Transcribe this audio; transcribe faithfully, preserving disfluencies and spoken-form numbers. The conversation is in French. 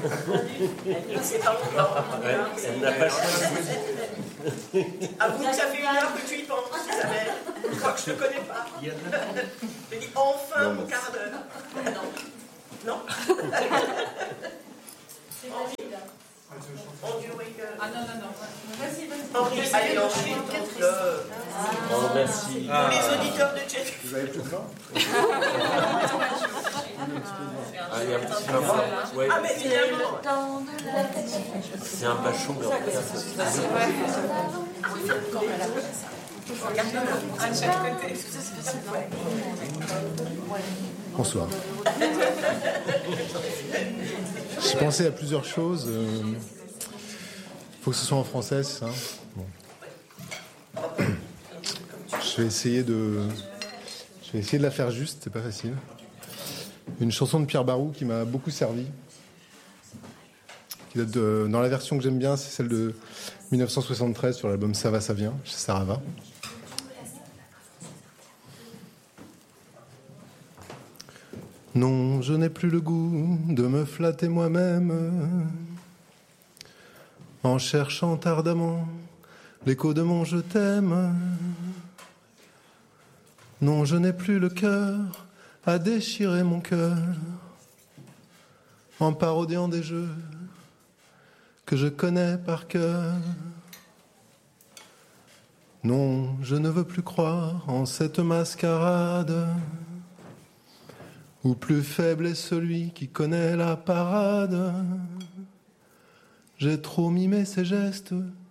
C'est pas encore. Elle n'a pas choisi. Avoue que ça fait une heure que tu y penses, Isabelle. Je crois que je te connais pas. Je dis enfin mon quart d'heure. Non. Non. C'est David. Henri Waker. Ah non, non, non. Vas-y, vas-y. Henri, allez, ensuite, le... Oh, merci. Pour les auditeurs de Tchèque. Vous avez plus de vin? Ah, il y a un petit peu. Ouais. Ah, mais finalement. C'est un bachot, mais en fait, ça se. Bonsoir. J'ai pensé à plusieurs choses. Il euh, faut que ce soit en français, c'est ça. Bon. Je vais essayer de, je vais essayer de la faire juste. C'est pas facile. Une chanson de Pierre Barou qui m'a beaucoup servi. Qui date de, dans la version que j'aime bien, c'est celle de dix-neuf cent soixante-treize sur l'album Ça va, ça vient chez Sarava. Non, je n'ai plus le goût de me flatter moi-même en cherchant ardemment l'écho de mon je t'aime. Non, je n'ai plus le cœur à déchirer mon cœur en parodiant des jeux que je connais par cœur. Non, je ne veux plus croire en cette mascarade où plus faible est celui qui connaît la parade. J'ai trop mimé ces gestes